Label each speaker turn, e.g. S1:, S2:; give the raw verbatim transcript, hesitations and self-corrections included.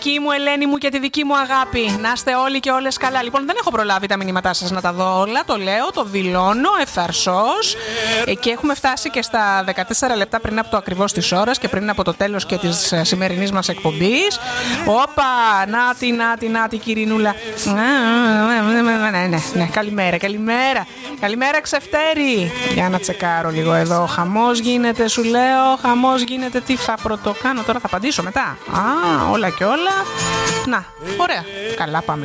S1: Δική μου Ελένη μου και τη δική μου αγάπη. Να είστε όλοι και όλες καλά. Λοιπόν, δεν έχω προλάβει τα μηνύματά σας να τα δω όλα. Το λέω, το δηλώνω ευθαρσώς. Ε, και έχουμε φτάσει και στα δεκατέσσερα λεπτά πριν από το ακριβώς της ώρας και πριν από το τέλος και της σημερινής μας εκπομπής. Όπα, νάτι, νάτι, νάτι, Κυρίνουλα. Ναι, ναι, ναι. Καλημέρα, καλημέρα. Καλημέρα, Ξεφτέρη. Για να τσεκάρω λίγο εδώ. Χαμός γίνεται, σου λέω. Χαμός γίνεται. Τι θα πρωτοκάνω τώρα, θα απαντήσω μετά. Α, όλα και όλα. Να, ωραία. Καλά πάμε.